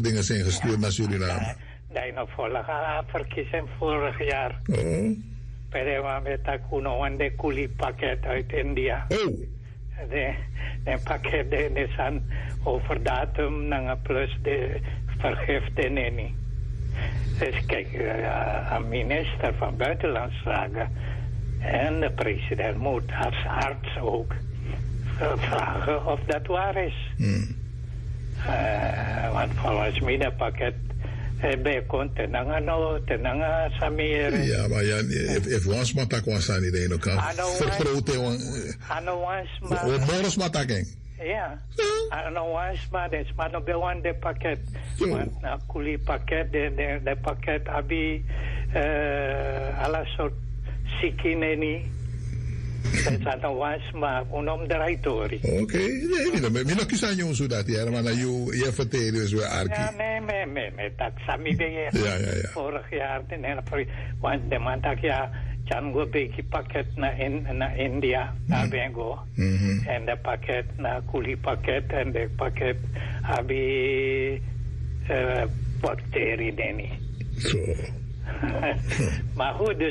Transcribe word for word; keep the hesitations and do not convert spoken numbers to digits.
dingen zijn gestuurd ja, naar Suriname. Nee, nog vorige verkiezing vorig jaar. Oh. Perewa met Akuno en de Kuli pakket uit India. Oh. De, de pakket is aan over datum en plus de vergiftiging. Dus kijk, uh, een minister van Buitenlandse Zaken en de president moet als arts ook vragen of dat waar is. Hmm. Uh, want volgens mij dat pakket bij komt tenanga no tenanga samir. Ja, maar ja, if if once matak was aan die ene kant vergroten wan. Ano once maar. O moros mataking. Ja. Ano once maar des maar no bewan de pakket. Want na kuli pakket de de de pakket abi eh ala soort sikineni. Dat was maar unom draitori. Oké, nee, niet. Maar nog eens aan jou zo dat ja, maar dat je je vertelt dus weer arki. Ja, nee, nee, nee, nee, dat sami de ja, ja, ja. Vorig jaar de hele want de man dat ja, can go beki pakket naar in naar India, naar Bengo. En de pakket naar kuli pakket en de pakket abi eh bacterie deni. Zo. Maar goed, dus